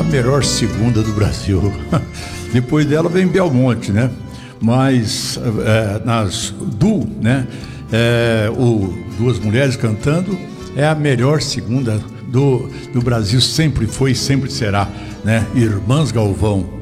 melhor segunda do Brasil. Depois dela vem Belmonte, né? Mas nas duo, né? Duas mulheres cantando, é a melhor segunda do Brasil, sempre foi e sempre será, né? Irmãs Galvão.